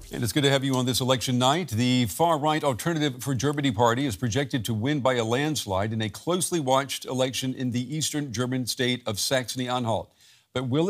And it's good to have you on this election night. The far-right Alternative for Germany party is projected to win by a landslide in a closely watched election in the eastern German state of Saxony-Anhalt. But will it